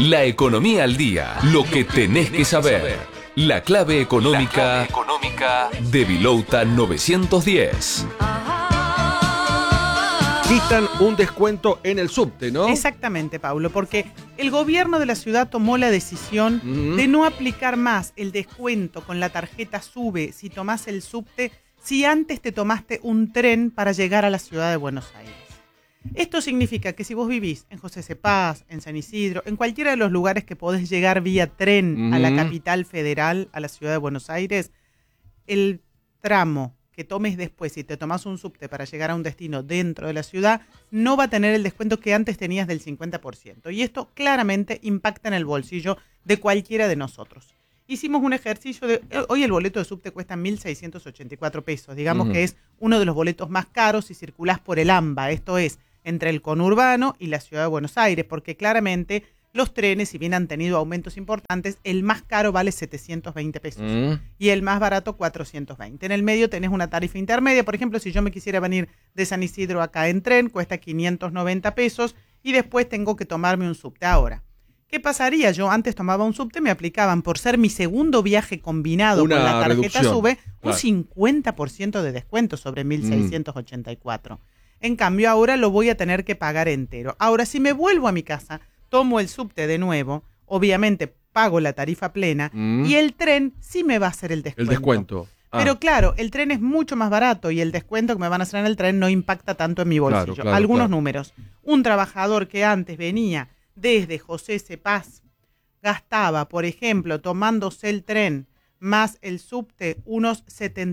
La economía al día. Lo que tenés que saber. La clave económica de Vilouta 910. Quitan un descuento en el subte, ¿no? Exactamente, Paulo, porque el gobierno de la ciudad tomó la decisión de no aplicar más el descuento con la tarjeta SUBE si tomás el subte, si antes te tomaste un tren para llegar a la ciudad de Buenos Aires. Esto significa que si vos vivís en José C. Paz, en San Isidro, en cualquiera de los lugares que podés llegar vía tren a la capital federal, a la ciudad de Buenos Aires, el tramo que tomes después, si te tomás un subte para llegar a un destino dentro de la ciudad, no va a tener el descuento que antes tenías del 50%. Y esto claramente impacta en el bolsillo de cualquiera de nosotros. Hicimos un ejercicio de... Hoy el boleto de subte cuesta 1.684 pesos. Digamos que es uno de los boletos más caros si circulás por el AMBA. Esto es, entre el conurbano y la ciudad de Buenos Aires, porque claramente los trenes, si bien han tenido aumentos importantes, el más caro vale 720 pesos y el más barato 420. En el medio tenés una tarifa intermedia. Por ejemplo, si yo me quisiera venir de San Isidro acá en tren, cuesta 590 pesos y después tengo que tomarme un subte. Ahora, ¿qué pasaría? Yo antes tomaba un subte, me aplicaban, por ser mi segundo viaje combinado con la tarjeta SUBE, un 50% de descuento sobre 1.684. En cambio, ahora lo voy a tener que pagar entero. Ahora, si me vuelvo a mi casa, tomo el subte de nuevo, obviamente pago la tarifa plena y el tren sí me va a hacer el descuento. El descuento. Pero claro, el tren es mucho más barato y el descuento que me van a hacer en el tren no impacta tanto en mi bolsillo. Algunos números. Un trabajador que antes venía desde José C. Paz gastaba, por ejemplo, tomándose el tren más el subte, unos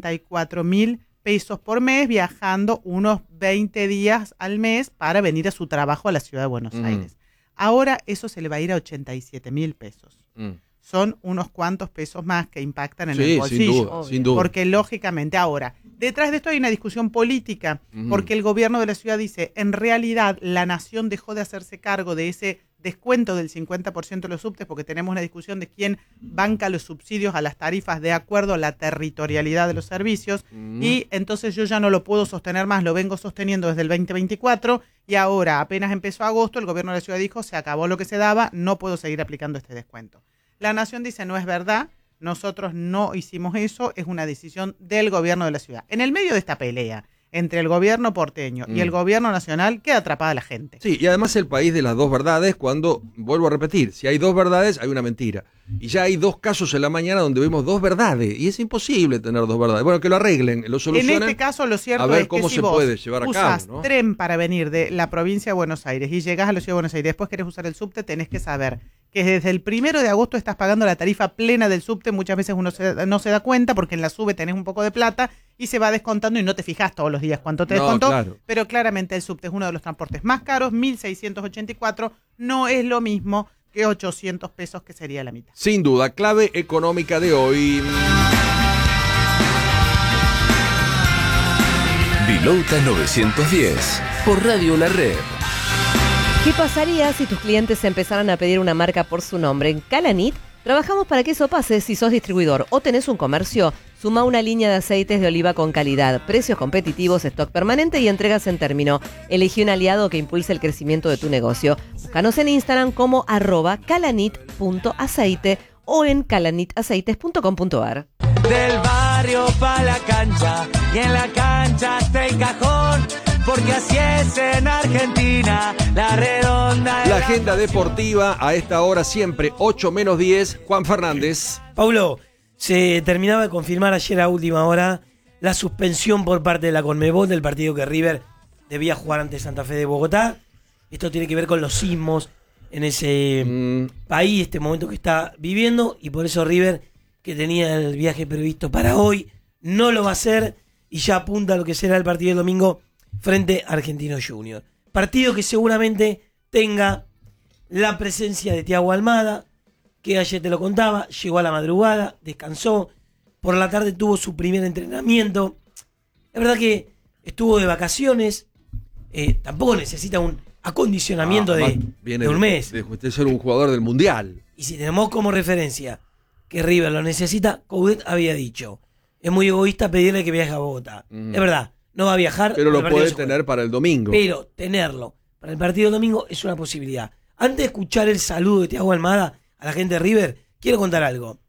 74.000 pesos por mes, viajando unos 20 días al mes para venir a su trabajo a la ciudad de Buenos Aires. Ahora eso se le va a ir a 87.000 pesos. Son unos cuantos pesos más que impactan en el bolsillo. Sin duda. Porque lógicamente ahora, detrás de esto hay una discusión política, porque el gobierno de la ciudad dice, en realidad la nación dejó de hacerse cargo de ese descuento del 50% de los subtes, porque tenemos una discusión de quién banca los subsidios a las tarifas de acuerdo a la territorialidad de los servicios, y entonces yo ya no lo puedo sostener más, lo vengo sosteniendo desde el 2024, y ahora apenas empezó agosto, el gobierno de la ciudad dijo, se acabó lo que se daba, no puedo seguir aplicando este descuento. La nación dice, no es verdad, nosotros no hicimos eso, es una decisión del gobierno de la ciudad. En el medio de esta pelea entre el gobierno porteño y el gobierno nacional, queda atrapada la gente. Sí, y además el país de las dos verdades, cuando, vuelvo a repetir, si hay dos verdades, hay una mentira. Y ya hay dos casos en la mañana donde vemos dos verdades, y es imposible tener dos verdades. Bueno, que lo arreglen, lo solucionen. En este caso, lo cierto a ver es cómo que si se vos puede llevar a usás cabo, ¿no? tren para venir de la provincia de Buenos Aires y llegás a la ciudad de Buenos Aires y después querés usar el subte, tenés que saber que desde el 1 de agosto estás pagando la tarifa plena del subte. Muchas veces uno no se da cuenta porque en la SUBE tenés un poco de plata y se va descontando y no te fijas todos los días cuánto te descontó. Claro. Pero claramente el subte es uno de los transportes más caros, 1.684, no es lo mismo que 800 pesos, que sería la mitad. Sin duda, clave económica de hoy. Vilouta 910, por Radio La Red. ¿Qué pasaría si tus clientes empezaran a pedir una marca por su nombre? En Calanit trabajamos para que eso pase. Si sos distribuidor o tenés un comercio, suma una línea de aceites de oliva con calidad, precios competitivos, stock permanente y entregas en término. Elegí un aliado que impulse el crecimiento de tu negocio. Búscanos en Instagram como @calanit.aceite o en calanitaceites.com.ar. Del barrio pa' la cancha y en la cancha hasta el cajón, porque así es en Argentina, la redonda. La agenda deportiva a esta hora siempre, 8 menos 10, Juan Fernández. Paulo, se terminaba de confirmar ayer a última hora la suspensión por parte de la Conmebol del partido que River debía jugar ante Santa Fe de Bogotá. Esto tiene que ver con los sismos en ese país, este momento que está viviendo, y por eso River, que tenía el viaje previsto para hoy, no lo va a hacer y ya apunta a lo que será el partido del domingo frente a Argentinos Juniors. Partido que seguramente tenga la presencia de Thiago Almada, que ayer te lo contaba, llegó a la madrugada, descansó, por la tarde tuvo su primer entrenamiento. Es verdad que estuvo de vacaciones, tampoco necesita un acondicionamiento de un mes. De ser un jugador del Mundial. Y si tenemos como referencia que River lo necesita, Coudet había dicho, es muy egoísta pedirle que viaje a Bogotá. Es verdad, no va a viajar. Pero lo puede tener para el domingo. Pero tenerlo para el partido del domingo es una posibilidad. Antes de escuchar el saludo de Thiago Almada a la gente de River, quiero contar algo.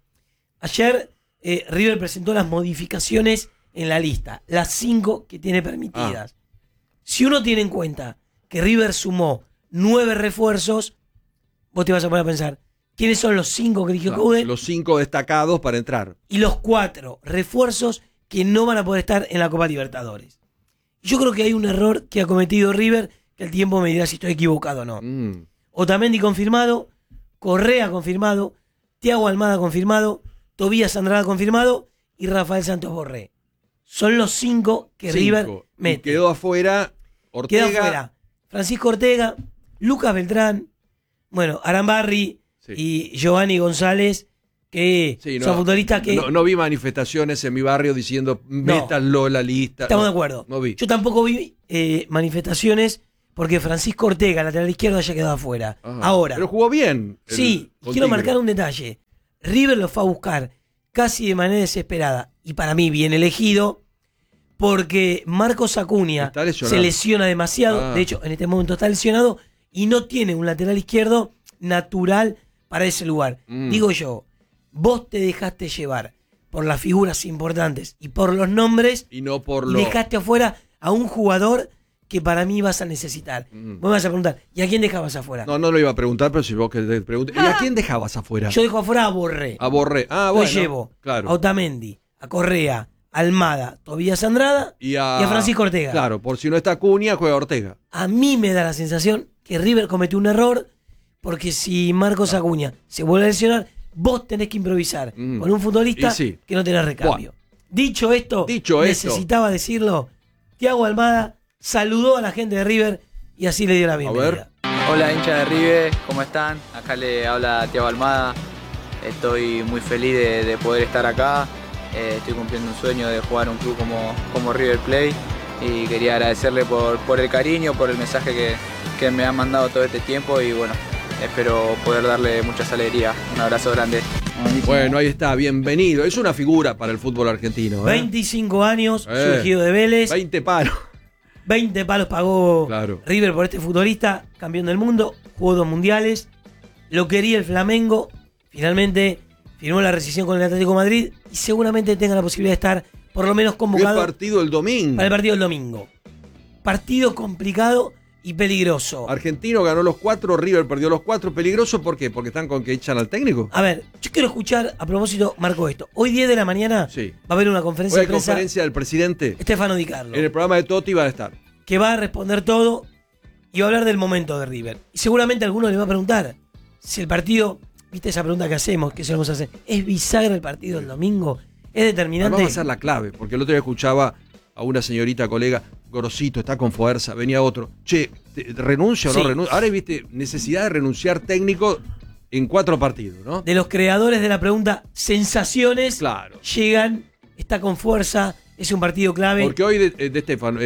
Ayer River presentó las modificaciones en la lista, las 5 que tiene permitidas. Si uno tiene en cuenta que River sumó 9 refuerzos, vos te vas a poner a pensar, ¿quiénes son los 5 que eligió Coudet? Los 5 destacados para entrar. Y los 4 refuerzos que no van a poder estar en la Copa Libertadores. Yo creo que hay un error que ha cometido River, que el tiempo me dirá si estoy equivocado o no. Otamendi confirmado, Correa confirmado, Thiago Almada confirmado, Tobías Andrada confirmado y Rafael Santos Borré. Son los 5 que River mete. Y quedó afuera Ortega. Queda afuera Francisco Ortega, Lucas Beltrán, bueno, Arambarri y Giovanni González, que son futbolistas que... No vi manifestaciones en mi barrio diciendo métanlo en la lista. Estamos de acuerdo. No vi. Yo tampoco vi manifestaciones porque Francisco Ortega, lateral izquierdo, haya quedado afuera. Ahora. Pero jugó bien. Quiero marcar un detalle. River lo fue a buscar casi de manera desesperada y para mí bien elegido porque Marcos Acuña se lesiona demasiado. De hecho, en este momento está lesionado y no tiene un lateral izquierdo natural para ese lugar. Digo yo, vos te dejaste llevar por las figuras importantes y por los nombres y no por dejaste afuera a un jugador que para mí vas a necesitar. Vos me vas a preguntar, ¿y a quién dejabas afuera? No lo iba a preguntar, pero si vos que te preguntes, ¿y a quién dejabas afuera? Yo dejo afuera a Borré. A Borré. Bueno. Yo llevo a Otamendi, a Correa, Almada, Tobías Andrada y a Francisco Ortega. Claro, por si no está Acuña, juega Ortega. A mí me da la sensación que River cometió un error porque si Marcos Acuña se vuelve a lesionar, vos tenés que improvisar con un futbolista que no tenés recambio. Dicho esto, necesitaba decirlo, Thiago Almada saludó a la gente de River y así le dio la bienvenida. Hola hincha de River, ¿cómo están? Acá le habla Thiago Almada. Estoy muy feliz de poder estar acá. Estoy cumpliendo un sueño de jugar un club como River Plate y quería agradecerle por el cariño, por el mensaje que me han mandado todo este tiempo y bueno, espero poder darle muchas alegrías. Un abrazo grande. Bueno, ahí está, bienvenido. Es una figura para el fútbol argentino. 25 años, surgido de Vélez. 20 palos. 20 palos pagó River por este futbolista, campeón del mundo, jugó 2 mundiales, lo quería el Flamengo, finalmente firmó la rescisión con el Atlético de Madrid y seguramente tenga la posibilidad de estar por lo menos convocado para el partido del domingo. Partido complicado y peligroso. Argentino ganó los 4, River perdió los 4. ¿Peligroso por qué? ¿Porque están con que echan al técnico? A ver, yo quiero escuchar, a propósito, marco esto. Hoy 10 de la mañana va a haber una conferencia de prensa. Conferencia del presidente Stefano Di Carlo. En el programa de Totti va a estar. Que va a responder todo y va a hablar del momento de River. Y seguramente alguno le va a preguntar si el partido, viste esa pregunta que hacemos, que solemos hacer, ¿es bisagra el partido del domingo? ¿Es determinante? Vamos a hacer la clave, porque el otro día escuchaba a una señorita colega, Gorosito, está con fuerza, venía otro. Che, ¿renuncia o no renuncia? Ahora viste necesidad de renunciar técnico en 4 partidos, ¿no? De los creadores de la pregunta, sensaciones llegan, está con fuerza, es un partido clave. Porque hoy de Stefano,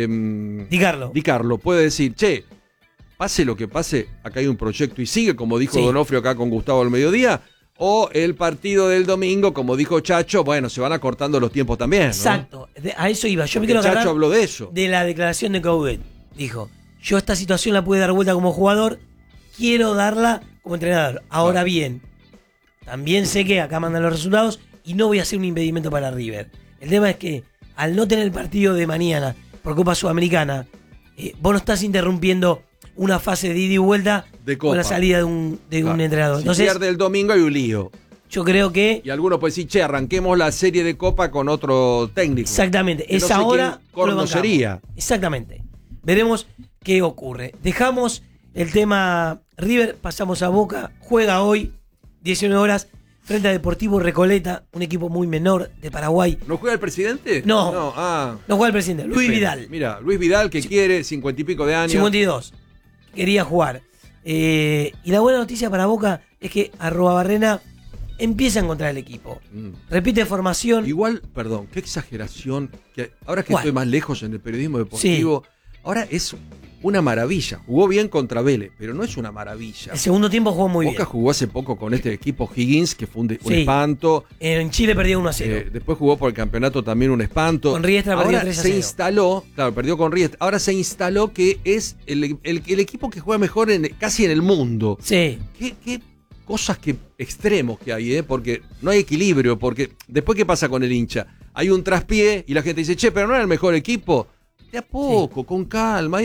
Di Carlo puede decir, che, pase lo que pase, acá hay un proyecto y sigue, como dijo Donofrio acá con Gustavo al mediodía. O el partido del domingo, como dijo Chacho, bueno, se van acortando los tiempos también, ¿no? Exacto, a eso iba. Yo me quiero agarrar Chacho habló de eso. De la declaración de Coudet. Dijo, yo esta situación la pude dar vuelta como jugador, quiero darla como entrenador. Ahora bien, también sé que acá mandan los resultados y no voy a hacer un impedimento para River. El tema es que al no tener el partido de mañana por Copa Sudamericana, vos no estás interrumpiendo una fase de ida y vuelta con la salida de un entrenador. Si entonces, pierde el domingo hay un lío. Yo creo que... Y algunos pueden decir, che, arranquemos la serie de Copa con otro técnico. Exactamente. Es ahora... ¿Cómo sería? Exactamente. Veremos qué ocurre. Dejamos el tema River, pasamos a Boca. Juega hoy, 19 horas, frente a Deportivo Recoleta, un equipo muy menor de Paraguay. ¿No juega el presidente? No. No juega el presidente. Luis Vidal. Mira, Luis Vidal que quiere 50 y pico de años. 52. Quería jugar. Y la buena noticia para Boca es que @Barrena empieza a encontrar el equipo. Repite formación. Igual, perdón, qué exageración. Que ahora que estoy más lejos en el periodismo deportivo, Ahora es una maravilla. Jugó bien contra Vélez, pero no es una maravilla. El segundo tiempo jugó muy Boca bien. jugó hace poco con este equipo Higgins, que fue un Sí. espanto. En Chile perdió 1-0. Después jugó por el campeonato también un espanto. Con Riestra perdió Ahora 3-0. se instaló, claro, perdió con Riestra. Ahora se instaló que es el equipo que juega mejor casi en el mundo. Sí. ¿Qué cosas extremos que hay, porque no hay equilibrio, porque después ¿qué pasa con el hincha? Hay un traspié y la gente dice, che, pero no era el mejor equipo. De a poco, con calma.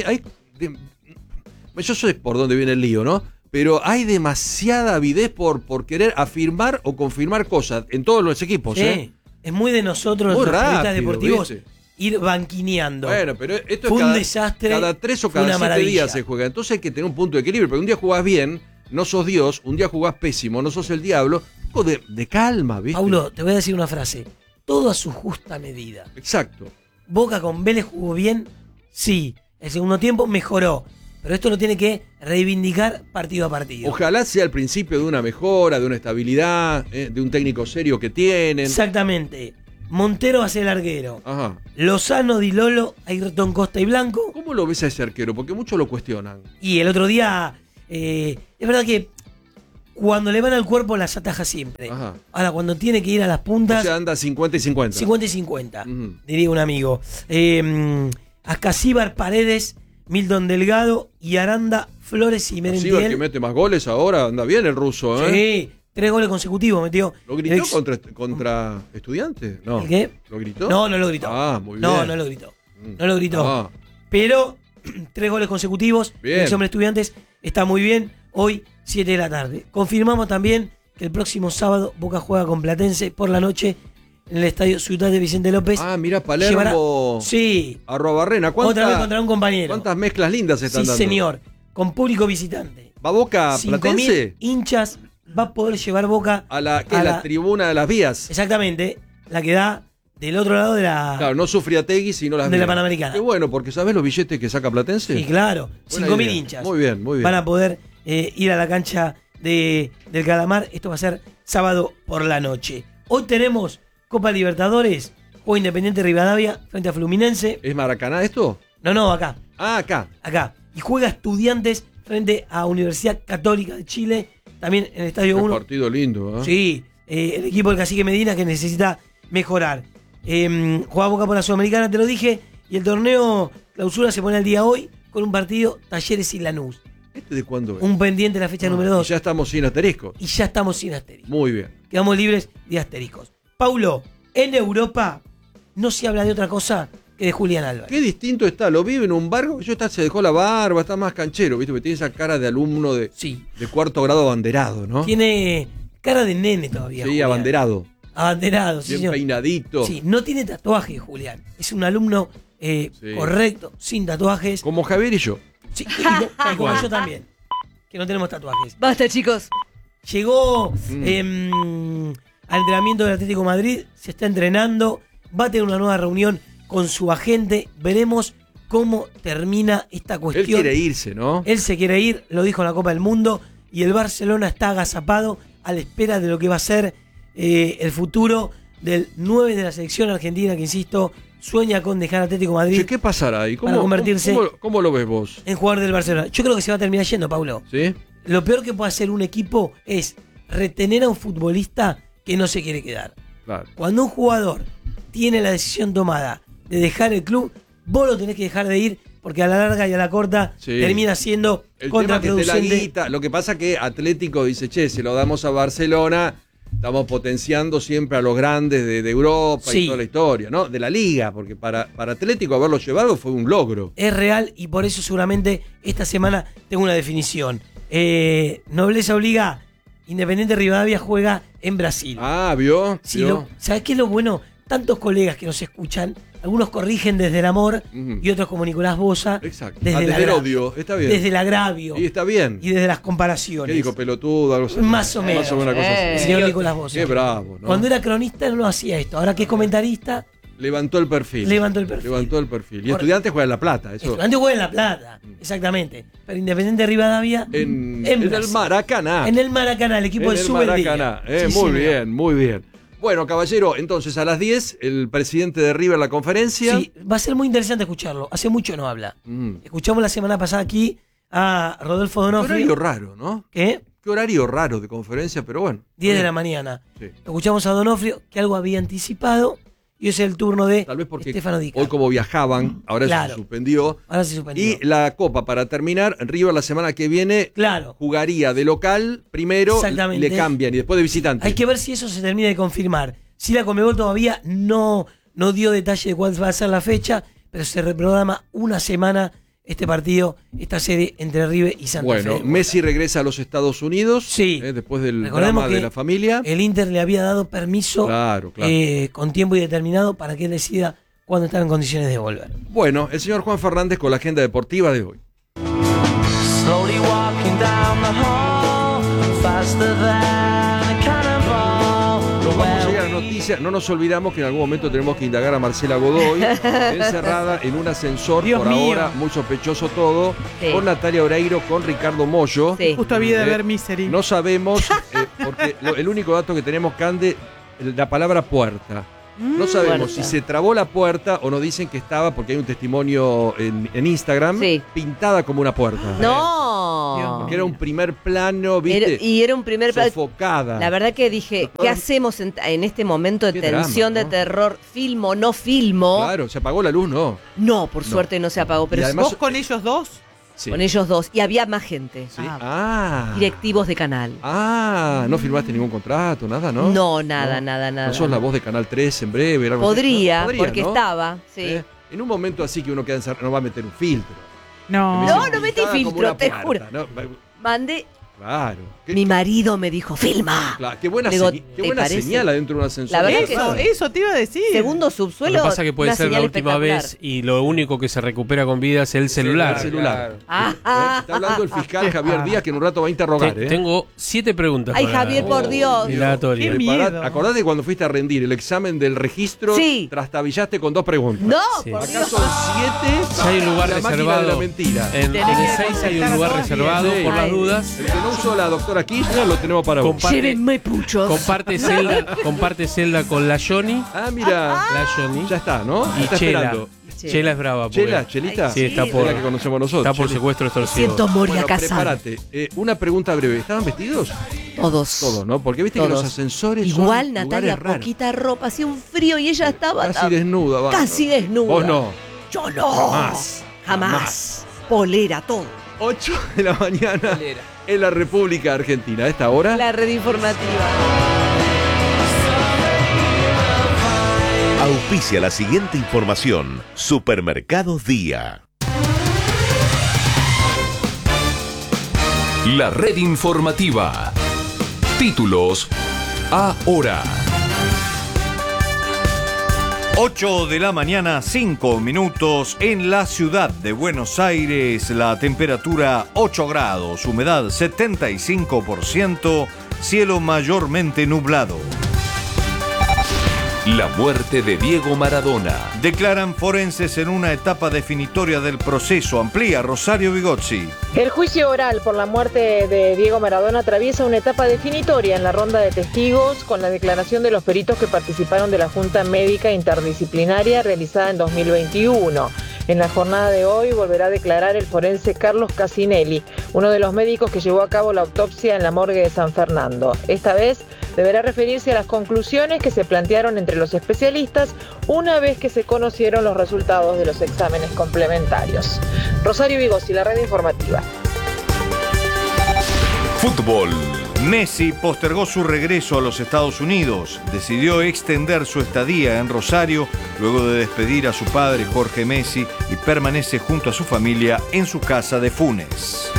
Yo sé por dónde viene el lío, ¿no? Pero hay demasiada avidez por querer afirmar o confirmar cosas en todos los equipos, Sí. Es muy de nosotros, Muy los periodistas rápido, deportivos, ¿viste? ir banquineando. Bueno, pero esto Fue es un desastre, cada 3 o fue cada una 7 días maravilla. se juega. Entonces hay que tener un punto de equilibrio, porque un día jugás bien, no sos Dios, un día jugás pésimo, no sos el diablo. Un poco de calma, ¿viste? Paulo, te voy a decir una frase. Todo a su justa medida. Exacto. Boca con Vélez jugó bien, sí. El segundo tiempo mejoró. Pero esto lo tiene que reivindicar partido a partido. Ojalá sea el principio de una mejora, de una estabilidad, de un técnico serio que tienen. Exactamente. Montero va a ser el arquero. Ajá. Lozano, Di Lolo, Ayrton Costa y Blanco. ¿Cómo lo ves a ese arquero? Porque muchos lo cuestionan. Y el otro día, es verdad que cuando le van al cuerpo las ataja siempre. Ajá. Ahora, cuando tiene que ir a las O puntas, sea, anda 50 y 50. 50 y 50, Ujú. diría un amigo. Ascasíbar, Paredes, Milton Delgado y Aranda, Flores y Sí, el que Merentiel. mete más goles ahora, anda bien el ruso, ¿eh? Sí, 3 goles consecutivos metió. ¿Lo gritó El ex- contra Estudiantes? No. ¿El qué? ¿Lo gritó? No, no lo gritó. Ah, muy bien. No, no lo gritó. No lo gritó. Ah, Pero 3 goles consecutivos. Bien. El hombre Estudiantes está muy bien. Hoy, 7 de la tarde. Confirmamos también que el próximo sábado Boca juega con Platense por la noche en el estadio Ciudad de Vicente López. mira, Palermo. Sí. Arroba Barrena. Otra vez contra un compañero. ¿Cuántas mezclas lindas se están Sí, dando? señor. Con público visitante. ¿Va Boca 5.000 Platense? hinchas va a poder llevar Boca ¿Qué es la tribuna de las vías? Exactamente. La que da del otro lado de la... Claro, no Sufriategui, sino las De la vías. Panamericana. Qué bueno, porque ¿sabés los billetes que saca Platense? Sí, claro. Buena 5.000 idea. hinchas. Muy bien, muy bien. Van a poder ir a la cancha del Calamar. Esto va a ser sábado por la noche. Hoy tenemos Copa Libertadores. Juega Independiente Rivadavia frente a Fluminense. ¿Es Maracaná esto? No, acá. Ah, acá. Acá. Y juega Estudiantes frente a Universidad Católica de Chile. También en el Estadio Un 1. partido lindo, ¿eh? Sí, el equipo del Cacique Medina que necesita mejorar. Juega Boca por la Sudamericana, te lo dije. Y el torneo clausura se pone al día hoy con un partido Talleres y Lanús. ¿Este de cuándo es? Un pendiente de la fecha número 2. Y ya estamos sin asterisco. Y ya estamos sin asterisco. Muy bien. Quedamos libres de asteriscos. Paulo, en Europa no se habla de otra cosa que de Julián Álvarez. Qué distinto está. Lo vive en un barco. Se dejó la barba, está más canchero, ¿viste? Porque tiene esa cara de alumno de cuarto grado abanderado, ¿no? Tiene cara de nene todavía. Sí, Julián. abanderado. Abanderado, sí, Bien señor. peinadito. Sí, no tiene tatuaje, Julián. Es un alumno correcto, sin tatuajes. Como Javier y yo. Sí, y como yo también, que no tenemos tatuajes. Basta, chicos. Llegó al entrenamiento del Atlético de Madrid, se está entrenando, va a tener una nueva reunión con su agente. Veremos cómo termina esta cuestión. Él quiere irse, ¿no? Él se quiere ir, lo dijo en la Copa del Mundo, y el Barcelona está agazapado a la espera de lo que va a ser el futuro del 9 de la selección argentina, que insisto, sueña con dejar Atlético de Madrid. Che, ¿qué pasará ahí? Para convertirse ¿Cómo lo ves vos? en jugador del Barcelona. Yo creo que se va a terminar yendo, Paulo. ¿Sí? Lo peor que puede hacer un equipo es retener a un futbolista que no se quiere quedar. Claro. Cuando un jugador tiene la decisión tomada de dejar el club, vos lo tenés que dejar de ir, porque a la larga y a la corta termina siendo el tema que te la contraproducente. guita. Lo que pasa que Atlético dice, che, si lo damos a Barcelona, estamos potenciando siempre a los grandes de Europa y toda la historia, ¿no? De la liga, porque para Atlético haberlo llevado fue un logro. Es real, y por eso seguramente esta semana tengo una definición. Nobleza obliga, Independiente Rivadavia juega en Brasil. Ah, ¿vio? Sí, ¿Vio? ¿sabés qué es lo bueno? Tantos colegas que nos escuchan, algunos corrigen desde el amor y otros como Nicolás Boza. Exacto. Desde Desde el odio, está bien. Desde el agravio. Y está bien. Y desde las comparaciones. ¿Qué dijo? Pelotudo, algo así. Más o menos. Más o menos una cosa El así. señor Nicolás Boza. Qué bravo, ¿no? Cuando era cronista no hacía esto. Ahora que es comentarista, Levantó el perfil. Levantó el perfil. Levantó el perfil. Y Estudiantes juega en La Plata. Eso. Estudiantes juega en La Plata. Exactamente. Pero Independiente Rivadavia En el Brasil. Maracaná. En el Maracaná, el equipo En de el Subeldía. Maracaná. Sí, Muy señor. bien, muy bien. Bueno, caballero, entonces a las 10, el presidente de River la conferencia. Sí, va a ser muy interesante escucharlo. Hace mucho no habla. Escuchamos la semana pasada aquí a Rodolfo Qué Donofrio. horario raro, ¿no? ¿Qué? Qué horario raro de conferencia, pero bueno. 10 de la mañana. Sí. Escuchamos a Donofrio, que algo había anticipado, y es el turno de Tal vez porque Stefano Di hoy Carlo. como viajaban, ahora Claro. se suspendió. Ahora se suspendió. Y la Copa, para terminar, River la semana que viene Claro. jugaría de local primero, Exactamente. le cambian y después de visitante. Hay que ver si eso se termina de confirmar. Si la Conmebol todavía no dio detalle de cuál va a ser la fecha, pero se reprograma una semana este partido, esta serie entre River y Santa Fe. Bueno, Messi regresa a los Estados Unidos Sí. Después del Recordemos drama que de la familia. El Inter le había dado permiso Claro. con tiempo indeterminado para que él decida cuándo está en condiciones de volver. Bueno, el señor Juan Fernández con la agenda deportiva de hoy. Slowly walking down the hall, faster than a cannonball. Vamos a llegar a noticias. No nos olvidamos que en algún momento tenemos que indagar a Marcela Godoy, encerrada en un ascensor, Dios por mío. ahora, muy sospechoso todo, Sí. con Natalia Oreiro, con Ricardo Mollo. Sí. Justo había de ver Misery. No sabemos, porque el único dato que tenemos, Cande, la palabra puerta. No sabemos Puerta. si se trabó la puerta o nos dicen que estaba, porque hay un testimonio en Instagram, Sí. pintada como una puerta. No. Porque era un primer plano, ¿viste? Y era un primer plano. Sofocada. La verdad que dije, ¿qué hacemos en este momento de Qué tensión, drama, ¿no? de terror? ¿Filmo, no filmo? Claro, se apagó la luz, ¿no? No, por suerte no se apagó, pero Y además- ¿Vos con ellos dos? Sí. con ellos dos. Y había más gente. Sí. Ah. Directivos de canal. Ah, no firmaste ningún contrato, nada, ¿no? No, nada, nada. No sos la voz de Canal 3 en breve. algo así? Podría, Podría, porque ¿no? estaba, sí. En un momento así que uno queda encerrado, no va a meter un filtro. No. Me No, dicen no metí pintada como filtro, una te puerta, juro. ¿no? Mandé. Claro. Mi marido me dijo, filma. Claro, qué buena, Digo, qué ¿te buena parece? señal adentro de un ascensor. La verdad que Eso, sí. eso te iba a decir. Segundo Lo subsuelo. que pasa es que puede una ser la señal última espectacular. vez y lo único que se recupera con vida es el celular. El celular. Ah, Está hablando el fiscal Javier Díaz, que en un rato va a interrogar. Tengo 7 preguntas. Ay, para- Javier, por Dios. Dilatorio. Qué miedo. Acordate cuando fuiste a rendir el examen del registro, Sí. trastabillaste con 2 preguntas. No, Sí. por Acá Dios. son 7. Ya hay un lugar la máquina de reservado. la mentira. En Tenés que el 6 hay un contactar a lugar todos reservado bien. por las Ay, dudas. El que no usó la doctora Kirchner lo tenemos para vos. Llévenme puchos. Comparte celda con la Johnny. Ah, mira. La Johnny. Ya está, ¿no? Y Está Chela. esperando. Chela es brava. porque Chela, Chelita. Sí, está por, La que conocemos nosotros. está por Chela. secuestro extorsivo. Siento Moria Bueno, casada. prepárate. Una pregunta breve. ¿Estaban vestidos? Todos. Todos, ¿no? Porque viste que Todos. los ascensores Igual, son Natalia, lugares raros. poquita ropa, hacía un frío y ella estaba Casi desnuda. va. casi desnuda. Vos no. Yo no. Jamás. Jamás. Polera, todo. 8 de la mañana en la República Argentina. A esta hora. La red informativa. Auspicia la siguiente información. Supermercados Día. La red informativa. Títulos ahora. 8 de la mañana, 5 minutos, en la ciudad de Buenos Aires, la temperatura 8 grados, humedad 75%, cielo mayormente nublado. La muerte de Diego Maradona. Declaran forenses en una etapa definitoria del proceso, amplía Rosario Vigozzi. El juicio oral por la muerte de Diego Maradona atraviesa una etapa definitoria en la ronda de testigos con la declaración de los peritos que participaron de la Junta Médica Interdisciplinaria realizada en 2021. En la jornada de hoy volverá a declarar el forense Carlos Casinelli, uno de los médicos que llevó a cabo la autopsia en la morgue de San Fernando. Esta vez deberá referirse a las conclusiones que se plantearon entre los especialistas una vez que se conocieron los resultados de los exámenes complementarios. Rosario Vigozzi, la red informativa. Fútbol. Messi postergó su regreso a los Estados Unidos. Decidió extender su estadía en Rosario luego de despedir a su padre Jorge Messi y permanece junto a su familia en su casa de Funes.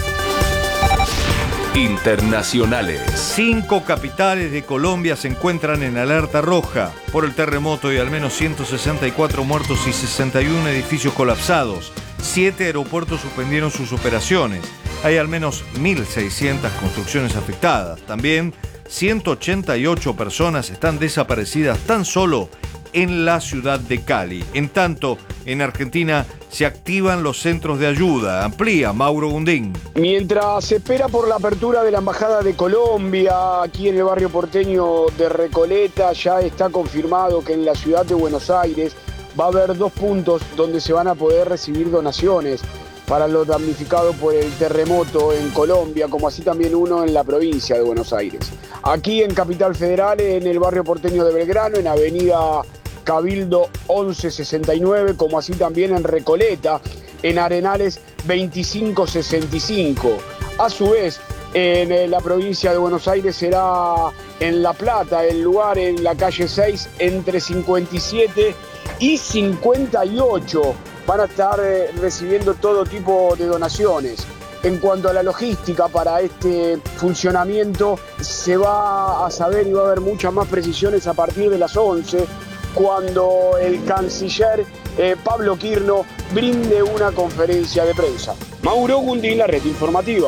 Internacionales. 5 capitales de Colombia se encuentran en alerta roja por el terremoto y al menos 164 muertos y 61 edificios colapsados. 7 aeropuertos suspendieron sus operaciones. Hay al menos 1.600 construcciones afectadas. También 188 personas están desaparecidas tan solo en la ciudad de Cali. En tanto, en Argentina se activan los centros de ayuda. Amplía Mauro Gundín. Mientras se espera por la apertura de la Embajada de Colombia, aquí en el barrio porteño de Recoleta, ya está confirmado que en la ciudad de Buenos Aires va a haber 2 puntos donde se van a poder recibir donaciones para los damnificados por el terremoto en Colombia, como así también uno en la provincia de Buenos Aires. Aquí en Capital Federal, en el barrio porteño de Belgrano, en avenida Cabildo 1169, como así también en Recoleta, en Arenales 2565. A su vez, en la provincia de Buenos Aires será en La Plata, el lugar en la calle 6, entre 57 y 58. Van a estar recibiendo todo tipo de donaciones. En cuanto a la logística para este funcionamiento, se va a saber y va a haber muchas más precisiones a partir de las 11, cuando el canciller Pablo Quirno brinde una conferencia de prensa. Mauro Gundín, la red informativa.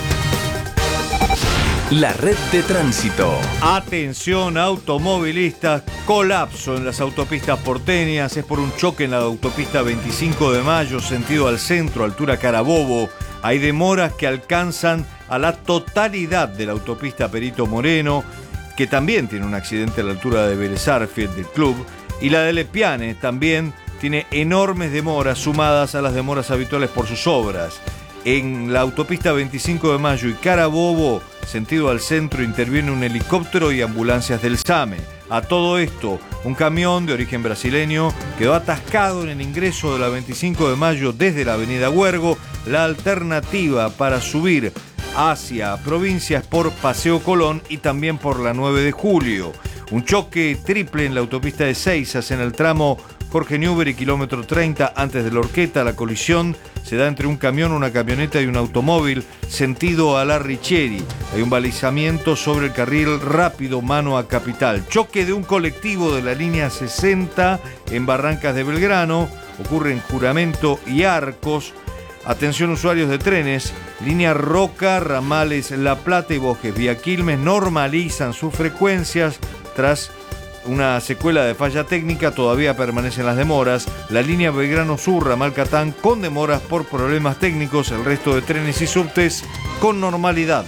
La red de tránsito. Atención automovilistas, colapso en las autopistas porteñas. Es por un choque en la autopista 25 de Mayo, sentido al centro, altura Carabobo. Hay demoras que alcanzan a la totalidad de la autopista Perito Moreno, que también tiene un accidente a la altura de Vélez Sarsfield del club. Y la de Lepiane también tiene enormes demoras sumadas a las demoras habituales por sus obras. En la autopista 25 de Mayo y Carabobo, sentido al centro, interviene un helicóptero y ambulancias del SAME. A todo esto, un camión de origen brasileño quedó atascado en el ingreso de la 25 de Mayo desde la avenida Huergo. La alternativa para subir hacia provincias por Paseo Colón y también por la 9 de Julio. Un choque triple en la autopista de Seixas en el tramo Jorge Newbery, kilómetro 30, antes de la Horqueta. La colisión se da entre un camión, una camioneta y un automóvil, sentido a la Richeri. Hay un balizamiento sobre el carril rápido mano a Capital. Choque de un colectivo de la línea 60 en Barrancas de Belgrano. Ocurre en Juramento y Arcos. Atención usuarios de trenes. Línea Roca, ramales La Plata y Bosques Vía Quilmes normalizan sus frecuencias tras una secuela de falla técnica. Todavía permanecen las demoras. La línea Belgrano Sur, ramal Catán, con demoras por problemas técnicos. El resto de trenes y subtes con normalidad.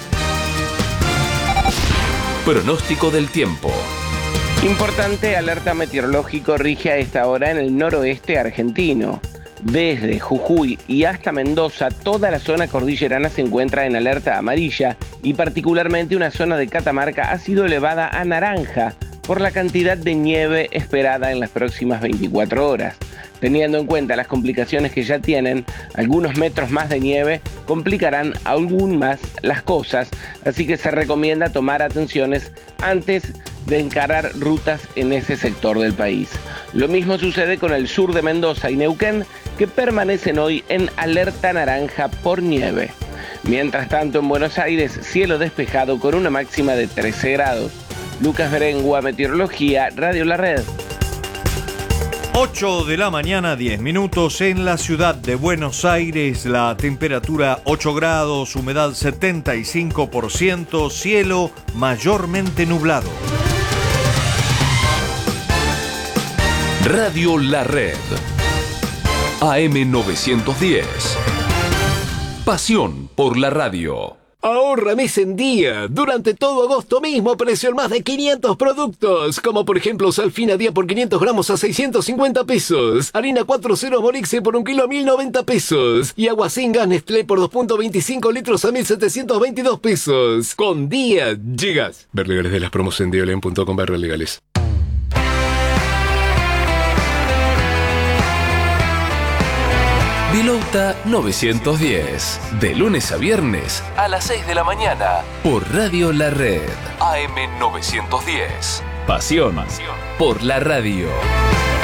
Pronóstico del tiempo. Importante alerta meteorológico rige a esta hora en el noroeste argentino. Desde Jujuy y hasta Mendoza, toda la zona cordillerana se encuentra en alerta amarilla y particularmente una zona de Catamarca ha sido elevada a naranja por la cantidad de nieve esperada en las próximas 24 horas. Teniendo en cuenta las complicaciones que ya tienen, algunos metros más de nieve complicarán aún más las cosas, así que se recomienda tomar atenciones antes de encarar rutas en ese sector del país. Lo mismo sucede con el sur de Mendoza y Neuquén, que permanecen hoy en alerta naranja por nieve. Mientras tanto, en Buenos Aires, cielo despejado con una máxima de 13 grados. Lucas Berengua, Meteorología, Radio La Red. 8 de la mañana, 10 minutos en la ciudad de Buenos Aires. La temperatura 8 grados, humedad 75%, cielo mayormente nublado. Radio La Red. AM 910. Pasión por la radio. Ahorra mes en día. Durante todo agosto mismo precio en más de 500 productos. Como por ejemplo Salfina día por 500 gramos a 650 pesos. Harina 4.0 Borixe por 1 kilo a 1090 pesos. Y agua sin gas Nestlé por 2.25 litros a 1722 pesos. Con día llegas. Ver legales de las promos en diolen.com/legales. Vilouta 910. De lunes a viernes a las 6 de la mañana. Por Radio La Red. AM 910. Pasión por la radio.